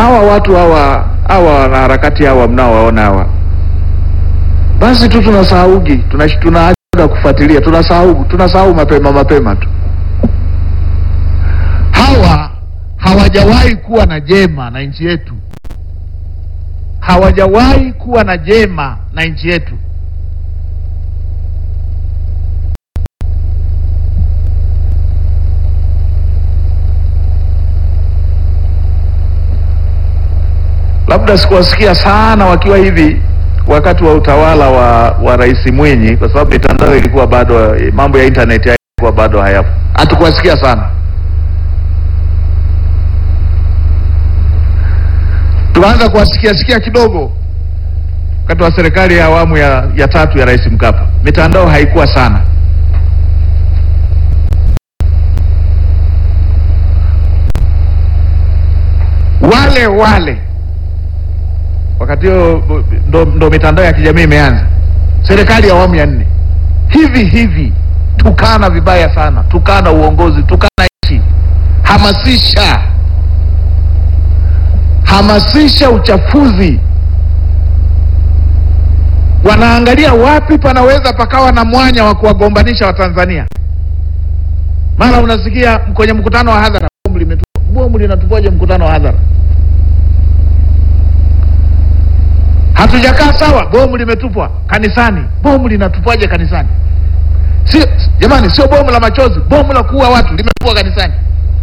hawa watu hawa wanaharakati hawa mnaowaona hawa, basi tu tunasahaugi, tunaacha kufuatilia, tunasahau mapema tu. Hawa hawajawahi kuwa na jema na nchi yetu, hawajawahi kuwa na jema na nchi yetu. Labda sikuwasikia sana wakiwa hivi wakati wa utawala wa Rais Mwinyi, kwa sababu mitandao ilikuwa bado, mambo ya internet ilikuwa bado hayapo. Hatukuwasikia sana. Tuanza kuwasikia kidogo wakati wa serikali ya awamu ya tatu ya Rais Mkapa. Mitandao haikuwa sana. Wale wakati huo ndo mitandao ya kijamii imeanza. Serikali ya awamu ya 4 hivi tukana vibaya sana, tukana uongozi, tukana nchi, hamasisha uchafuzi. Wanaangalia wapi panaweza pakawa na mwanya wa kuwagombanisha Watanzania. Mara unasikia kwenye mkutano wa hadhara bomu linatupwaje mkutano wa hadhara? Hatujakaa sawa, bomu limetupwa kanisani. Bomu linatupwaje kanisani? Sio jamani, sio bomu la machozi, bomu la kuua watu limetupwa kanisani.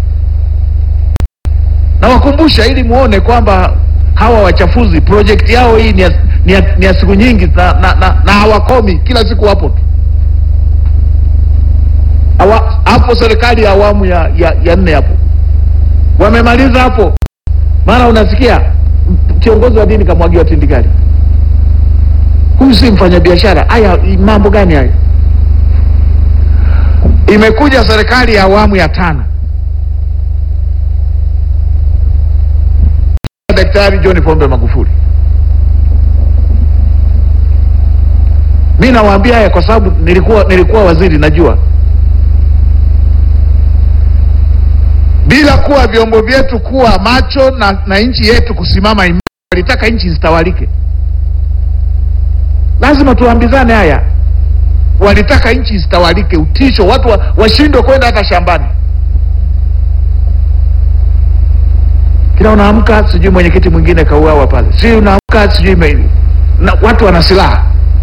Na wakumbusha ili muone kwamba hawa wachafuzi project yao hii ni ya siku nyingi na hawakomi, kila siku hapo tu. Hapo serikali ya awamu ya 4 hapo wamemaliza hapo. Mara unasikia kiongozi wa dini kamwagiwa tindikali. Huyu si mfanyabiashara. Haya mambo gani haya? Imekuja serikali ya awamu ya 5. Daktari John Pombe Magufuli. Mimi nawaambia haya kwa sababu nilikuwa waziri, najua. Bila kuwa vyombo vyetu kuwa macho na nchi yetu kusimama imara, walitaka nchi zitawalike. Lazima tuambizane haya. Walitaka nchi zitawalike, utisho, watu washindwe kwenda hata shambani. Kila unaamka sijui mwenyekiti mwingine kauawa pale. Si unaamka sijui watu wana silaha.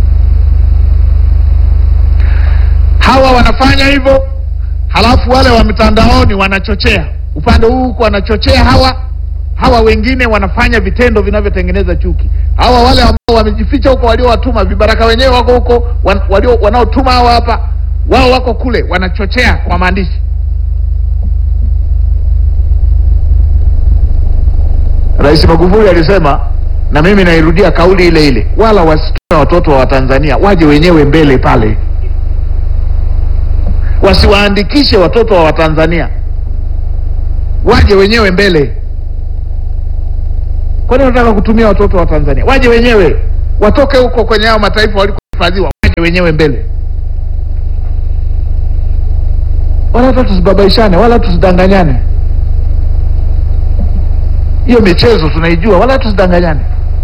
Hawa wanafanya hivyo, halafu wale wa mitandaoni wanachochea. Upande huu huko wanachochea hawa wengine wanafanya vitendo vinavyotengeneza chuki. Hawa wale ambao wamejificha huko, waliowatuma vibaraka wenyewe wako huko, wanaotuma hawa hapa, wao wako kule wanachochea kwa maandishi. Rais Magufuli alisema, na mimi nairudia kauli ile, wala wasitume watoto wa Tanzania, waje wenyewe mbele pale. Wasiwaandikishe watoto wa Tanzania, waje wenyewe mbele. Kwa nini unataka kutumia watoto wa Tanzania? Waje wenyewe, watoke huko kwenye hao mataifa walikohifadhiwa, waje wenyewe mbele. Wala tusibabaishane, wala tusidanganyane. Hiyo michezo tunaijua, wala tusidanganyane.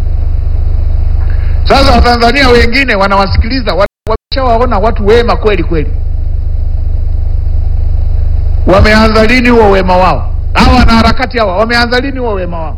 Sasa Watanzania wengine wanawasikiliza, wameshawaona watu wema kweli. Wameanza lini huo wema wao? Hawa na harakati hawa wameanza lini huo wema wao?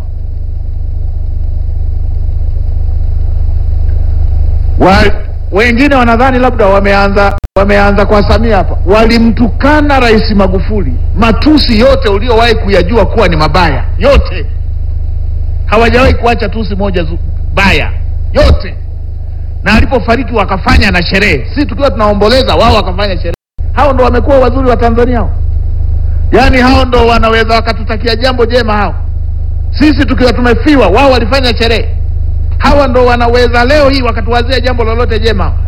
Wengine wanadhani labda wameanza kwa Samia hapa. Walimtukana Rais Magufuli, matusi yote uliowahi kuyajua kuwa ni mabaya yote. Hawajawahi kuacha tusi moja baya yote. Na alipofariki wakafanya na sherehe. Sisi tukiwa tunaomboleza, wao wakafanya sherehe. Hao ndo wamekuwa wazuri wa Tanzania hao. Yaani hao ndo wanaweza wakatutakia jambo jema hao. Sisi tukiwa tumefiwa, wao walifanya sherehe. Hawa ndo wanaweza leo hii wakatuwazia jambo lolote jema.